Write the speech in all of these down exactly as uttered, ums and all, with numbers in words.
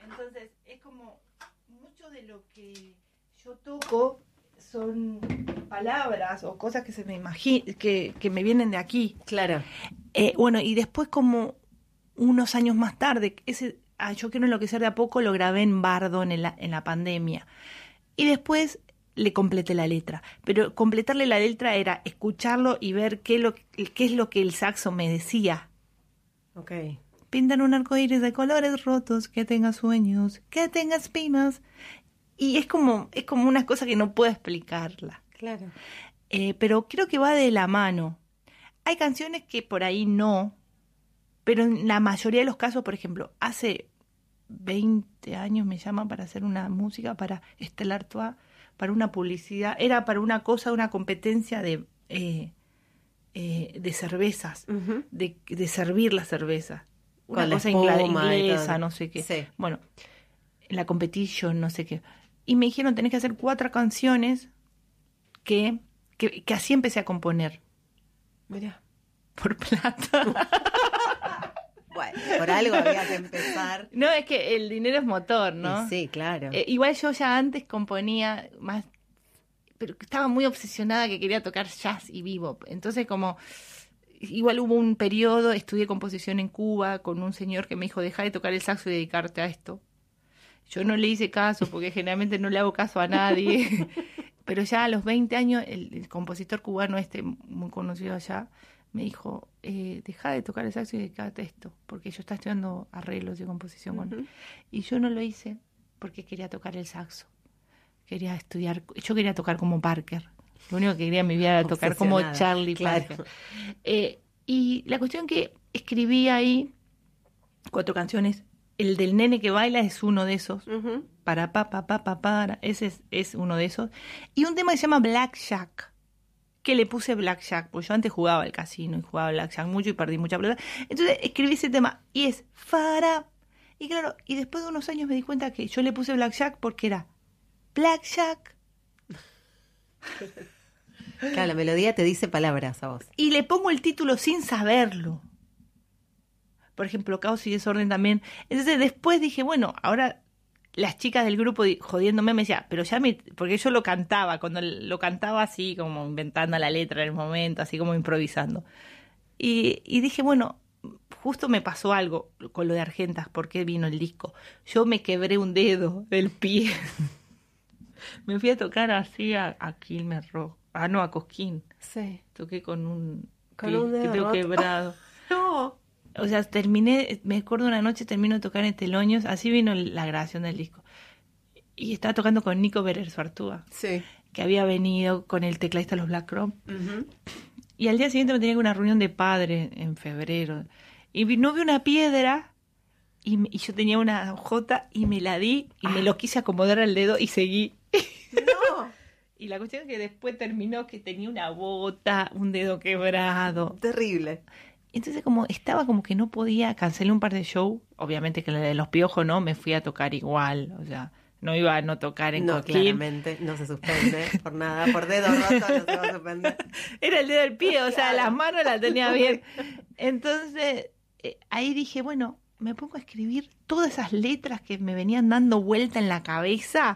Entonces, es como mucho de lo que yo toco son palabras o cosas que se me imagina, que, que me vienen de aquí. Claro. Eh, bueno, y después como unos años más tarde, ese ah, Yo quiero enloquecer de a poco lo grabé en Bardo en la, en la pandemia. Y después le completé la letra. Pero completarle la letra era escucharlo y ver qué, lo, qué es lo que el saxo me decía. Ok. Pintan un arcoíris de colores rotos, que tenga sueños, que tenga espinas. Y es como, es como una cosa que no puedo explicarla. Claro. Eh, pero creo que va de la mano. Hay canciones que por ahí no, pero en la mayoría de los casos, por ejemplo, hace veinte años me llaman para hacer una música para Stella Artois, para una publicidad, era para una cosa, una competencia de eh, eh, de cervezas, uh-huh. de, de servir la cerveza. Una cosa ingla- inglesa, no sé qué. Sí. Bueno, la competition, no sé qué. Y me dijeron, tenés que hacer cuatro canciones que, que, que así empecé a componer. Mirá. Por plata. Bueno, por algo había que empezar. No, es que el dinero es motor, ¿no? Y sí, claro. Eh, igual yo ya antes componía más, pero estaba muy obsesionada que quería tocar jazz y bebop. Entonces como, igual hubo un periodo, estudié composición en Cuba con un señor que me dijo, deja de tocar el saxo y dedicarte a esto. Yo no le hice caso porque generalmente no le hago caso a nadie. Pero ya a los veinte años, el, el compositor cubano este, muy conocido allá, me dijo, eh, deja de tocar el saxo y dedicate a esto, porque yo estaba estudiando arreglos de composición. Uh-huh. con... Y yo no lo hice porque quería tocar el saxo. Quería estudiar, yo quería tocar como Parker. Lo único que quería en mi vida era tocar como Charlie claro. Parker. Eh, y la cuestión que escribí ahí, cuatro canciones, el del nene que baila es uno de esos. Uh-huh. Para, pa, pa, pa, pa, para. Ese es, es uno de esos. Y un tema que se llama Blackjack, que le puse Blackjack, porque yo antes jugaba al casino y jugaba Blackjack mucho y perdí mucha plata. Entonces escribí ese tema y es Fara. Y claro, y después de unos años me di cuenta que yo le puse Blackjack porque era Blackjack. Claro, la melodía te dice palabras a vos. Y le pongo el título sin saberlo. Por ejemplo, Caos y Desorden también. Entonces después dije, bueno, ahora las chicas del grupo jodiéndome me decían, pero ya me... Porque yo lo cantaba, cuando lo cantaba así, como inventando la letra en el momento, así como improvisando. Y, y dije, bueno, justo me pasó algo con lo de Argentas, ¿por qué vino el disco? Yo me quebré un dedo del pie. Me fui a tocar así a, a Quilmes Rock. Ah, no, a Cosquín. Sí. Toqué con un... Con pie, un dedo dedo quebrado. No. O sea, terminé, me acuerdo una noche, termino de tocar en Teloños, así vino la grabación del disco. Y estaba tocando con Nico Berer Suartúa, sí. que había venido con el tecladista de los Black Crowes. Uh-huh. Y al día siguiente me tenía una reunión de padres en febrero. Y vi, no vi una piedra, y, y yo tenía una jota, y me la di, y ah. me lo quise acomodar al dedo, y seguí. ¡No! Y la cuestión es que después terminó que tenía una bota, un dedo quebrado. Terrible. Entonces como estaba como que no podía, cancelé un par de shows, obviamente que la de los Piojos no, me fui a tocar igual, o sea, no iba a no tocar en no, Cosquín. Claramente, no se suspende por nada, por dedo roto no se va a suspender. Era el dedo del pie, o sea, claro. Las manos las tenía bien. Entonces, eh, ahí dije, bueno, me pongo a escribir todas esas letras que me venían dando vuelta en la cabeza.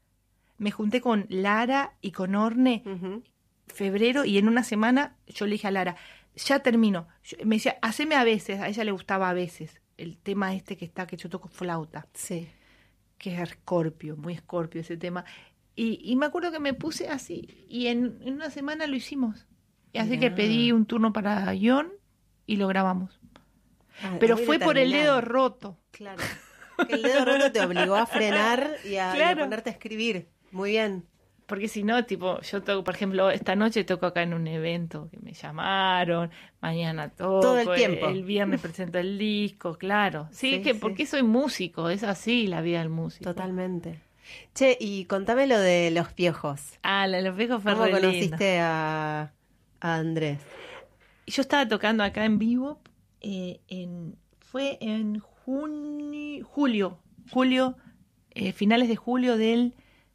Me junté con Lara y con Orne, uh-huh. febrero, y en una semana yo le dije a Lara, ya termino. Yo, me decía, haceme a veces, a ella le gustaba a veces, el tema este que está, que yo toco flauta. Sí. Que es Scorpio, muy Scorpio ese tema. Y, y me acuerdo que me puse así, y en, en una semana lo hicimos. Y así Mirá. que pedí un turno para guión y lo grabamos. Ah, Pero fue por el dedo roto. Claro. Que el dedo roto te obligó a frenar y a, claro. y a ponerte a escribir. Muy bien. Porque si no, tipo, yo toco, por ejemplo, esta noche toco acá en un evento que me llamaron, mañana toco, todo el tiempo. El, el viernes presento el disco, claro. Sí, sí es que sí. porque soy músico, es así la vida del músico. Totalmente. Che, y contame lo de Los Piojos. Ah, la de Los Piojos fue ¿Cómo re conociste a, a Andrés? Yo estaba tocando acá en vivo, eh, en, fue en junio, julio, julio, eh, finales de julio del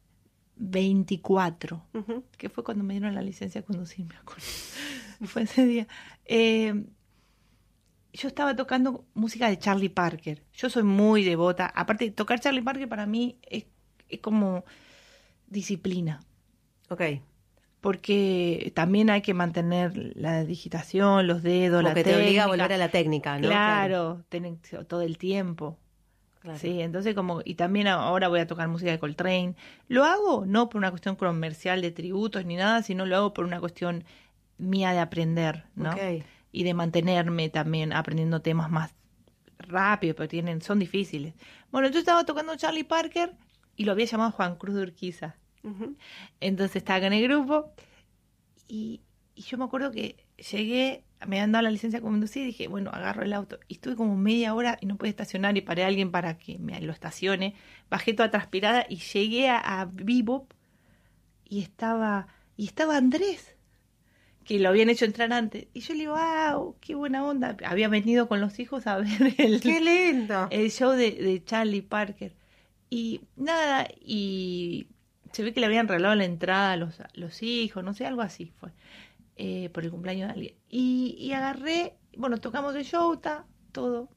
veinticuatro, uh-huh. que fue cuando me dieron la licencia de conducir, me acuerdo. Fue ese día. Eh, yo estaba tocando música de Charlie Parker. Yo soy muy devota. Aparte, tocar Charlie Parker para mí es, es como disciplina. Ok. Porque también hay que mantener la digitación, los dedos, como la que técnica. te obliga a volver a la técnica, ¿no? Claro, tener todo el tiempo. Claro. Sí, entonces como, y también ahora voy a tocar música de Coltrane. Lo hago no por una cuestión comercial de tributos ni nada, sino lo hago por una cuestión mía de aprender, ¿no? Okay. Y de mantenerme también aprendiendo temas más rápido, pero tienen, son difíciles. Bueno, yo estaba tocando Charlie Parker y lo había llamado Juan Cruz de Urquiza. Uh-huh. Entonces estaba con el grupo y, y yo me acuerdo que llegué, me habían dado la licencia como conducir y dije, bueno, agarro el auto. Y estuve como media hora y no pude estacionar y paré a alguien para que me lo estacione. Bajé toda transpirada y llegué a, a Bebop y estaba, y estaba Andrés, que lo habían hecho entrar antes. Y yo le digo, wow, qué buena onda. Había venido con los hijos a ver el, qué lindo. el show de, de Charlie Parker. Y nada, y se ve que le habían regalado la entrada a los, a los hijos, no sé, algo así fue, eh, por el cumpleaños de alguien. Y, y agarré, bueno, tocamos el show, ta, todo.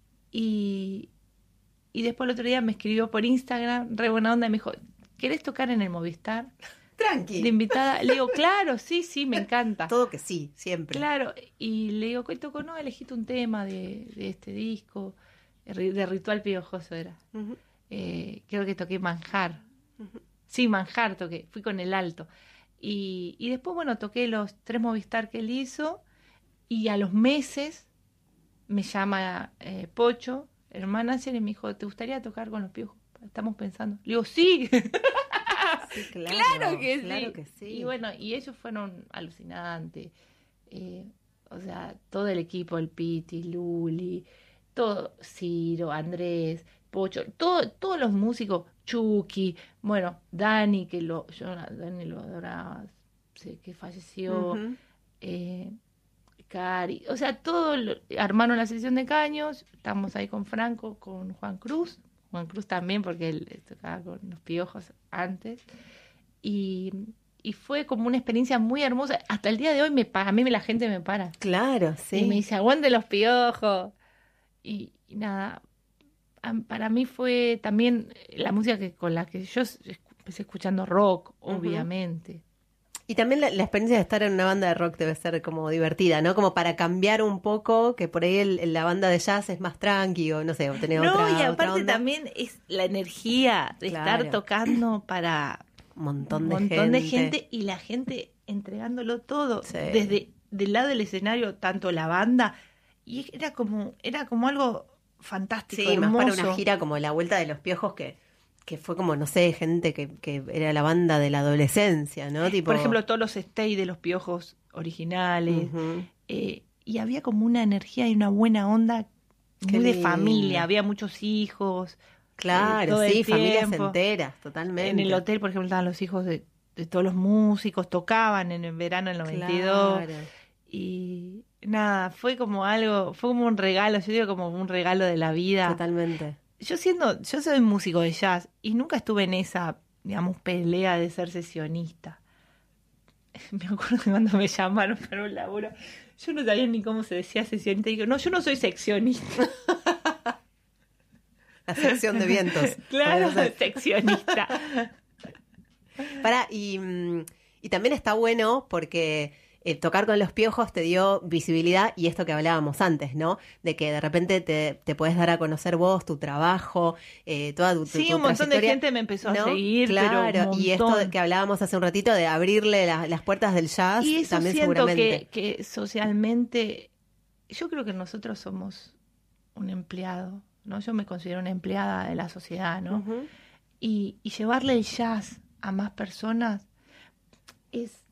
Y, y después el otro día me escribió por Instagram, re buena onda, y me dijo, ¿querés tocar en el Movistar? Tranqui. De invitada. Le digo, claro, sí, sí, me encanta. Todo que sí, siempre. Claro, y le digo, ¿qué toco? No, elegiste un tema de, de este disco, de Ritual Piojoso era. Uh-huh. Eh, creo que toqué Manjar. Uh-huh. Sí, Manjar toqué, fui con el alto. Y, y después, bueno, toqué los tres Movistar que él hizo y a los meses me llama eh, Pocho, el manager, y me dijo, ¿te gustaría tocar con los Piojos? Estamos pensando. Le digo, sí. Sí, claro, claro, que, claro sí. que sí. Y bueno, y ellos fueron alucinantes. Eh, o sea, todo el equipo, el Piti, Luli, todo, Ciro, Andrés, Pocho, todo, todos los músicos, Chucky, bueno, Dani, que lo, yo Dani lo adoraba, sé que falleció, uh-huh. eh, Cari, o sea, todo lo, armaron la sesión de caños, estamos ahí con Franco, con Juan Cruz, Juan Cruz también, porque él tocaba con los Piojos antes, y, y fue como una experiencia muy hermosa. Hasta el día de hoy me a mí la gente me para. Claro, sí. Y me dice, aguante los Piojos. Y, y nada, para mí fue también la música que con la que yo empecé escuchando rock, uh-huh. obviamente. Y también la, la experiencia de estar en una banda de rock debe ser como divertida, ¿no? Como para cambiar un poco, que por ahí el, la banda de jazz es más tranqui o no sé, o tener no, otra y aparte otra onda. También es la energía de claro. estar tocando para un montón de un montón gente. de gente y la gente entregándolo todo, sí. desde del lado del escenario, tanto la banda, y era como, era como algo fantástico, sí, hermoso. Más para una gira como La Vuelta de los Piojos que... que fue como, no sé, gente que, que era la banda de la adolescencia, ¿no? Tipo... Por ejemplo, todos los stay de los Piojos originales. Uh-huh. Eh, y había como una energía y una buena onda Qué muy lindo. De familia. Había muchos hijos. Claro, eh, sí, familias enteras, totalmente. En el hotel, por ejemplo, estaban los hijos de, de todos los músicos, tocaban en el verano del noventa y dos. Claro. Y nada, fue como algo, fue como un regalo, yo digo como un regalo de la vida. Totalmente. Yo siendo, yo soy músico de jazz y nunca estuve en esa, digamos, pelea de ser sesionista. Me acuerdo que cuando me llamaron para un laburo, yo no sabía ni cómo se decía sesionista. Y digo, no, yo no soy seccionista. La sección de vientos. Claro, seccionista. Pará, y, y también está bueno porque... Eh, tocar con los Piojos te dio visibilidad y esto que hablábamos antes, ¿no? De que de repente te, te podés dar a conocer vos, tu trabajo, eh, toda tu, tu Sí, tu un montón de gente me empezó ¿no? a seguir, claro, pero un y esto que hablábamos hace un ratito de abrirle la, las puertas del jazz, y eso también siento seguramente. Que, que socialmente, yo creo que nosotros somos un empleado, ¿no? Yo me considero una empleada de la sociedad, ¿no? Uh-huh. Y, y llevarle el jazz a más personas es